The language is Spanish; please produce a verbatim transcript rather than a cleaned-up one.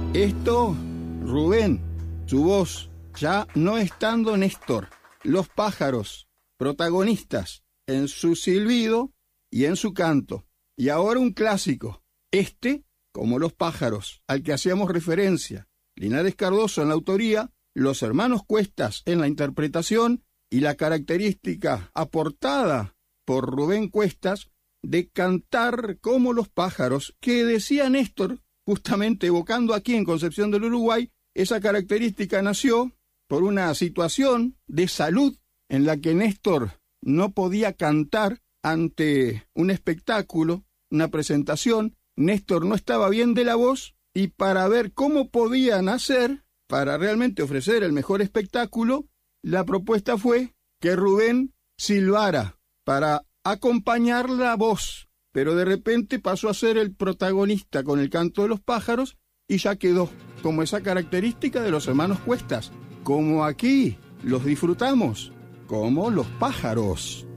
Esto, Rubén, su voz, ya no estando Néstor, los pájaros, protagonistas en su silbido y en su canto. Y ahora un clásico, este, como los pájaros, al que hacíamos referencia, Linares Cardoso en la autoría, los hermanos Cuestas en la interpretación y la característica aportada por Rubén Cuestas de cantar como los pájaros, que decía Néstor, justamente evocando aquí en Concepción del Uruguay, esa característica nació por una situación de salud en la que Néstor no podía cantar ante un espectáculo, una presentación. Néstor no estaba bien de la voz y para ver cómo podían hacer para realmente ofrecer el mejor espectáculo, la propuesta fue que Rubén silbara para acompañar la voz, pero de repente pasó a ser el protagonista con el canto de los pájaros y ya quedó como esa característica de los hermanos Cuestas, como aquí los disfrutamos, como los pájaros.